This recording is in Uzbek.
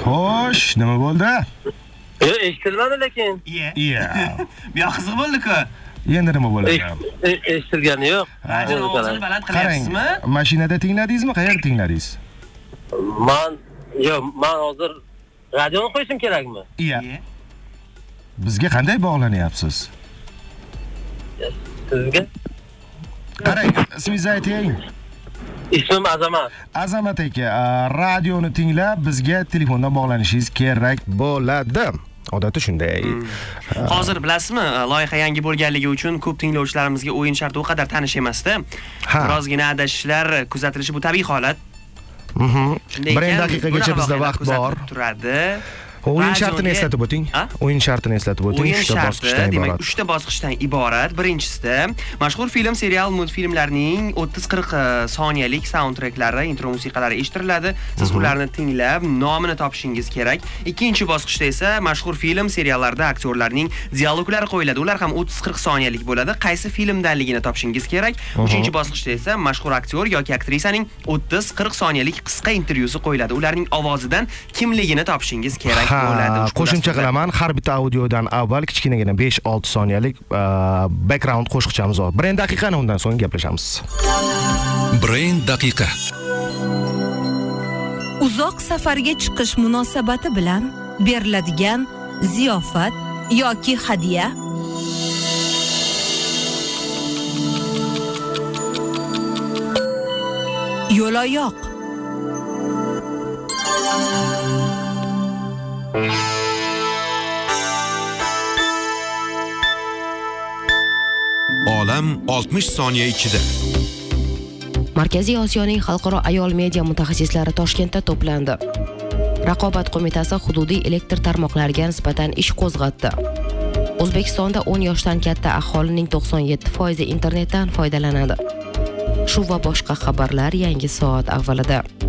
Xo'sh, nima bo'ldi? Eshitilmadi lekin. Iya. Bu yoq qiziq bo'ldi-ku. Endi nima bo'ladi? Eshitilgani yo'q. Radio ovozini baland qilyapsizmi? Mashinada tingladingizmi? Qayerda tingladingiz? Men hozir radioni qo'yishim kerakmi? Iya. Bizga qanday bog'lanyapsiz? Sizga? Qarang, ismingizni ayting. Ismim Azamat. Azamat aka, radioni tinglab bizga telefondan bog'lanishingiz kerak bo'ladi. Odatda shunday. Hozir bilasizmi, loyiha yangi bo'lganligi uchun ko'p tinglovchilarimizga o'yin sharti o qadar tanish emasda. Birozgina adashishlar kuzatilishi bu tabiiy holat. 1 daqiqagacha bizda vaqt bor. Turadi. O'yin shartini eslatib o'ting. O'yin shartini eslatib o'ting. 3 ta bosqichdan iborat. Demak, 3 ta bosqichdan iborat. Birinchisida mashhur film, serial, multfilmlarning 30-40 soniyalik soundtracklari, intro musiqalari eshitiriladi. Siz ularni tinglab, nomini topishingiz kerak. Ikkinchi bosqichda esa mashhur film, seriallarda aktyorlarning dialoglari qo'yiladi. Ular ham 30-40 soniyalik bo'ladi. Qaysi filmdanligini topishingiz kerak. Uchinchi bosqichda esa mashhur aktyor yoki aktrisaning 30-40 soniyalik qisqa intervyusi qo'yiladi. Ularning ovozidan kimligini topishingiz kerak. Qo'shimcha qilaman, har bitta audiodan avval kichkinagina 5-6 soniyalik background qo'shiqchamiz bor. 1 daqiqani undan so'ng gaplashamiz. 1 daqiqa. Uzoq safarga chiqish munosabati bilan beriladigan ziyofat yoki hadya. Yo'loyoq. Olam 60 soniya ichida. Markaziy Osiyoning xalqaro ayol media mutaxassislari Toshkentda to'plandi. Raqobat qo'mitasi hududiy elektr tarmoqlariga nisbatan ish qo'zg'atdi. O'zbekistonda 10 yoshdan katta aholining 97% internetdan foydalanadi. Shu va boshqa xabarlar yangi soat avvalida.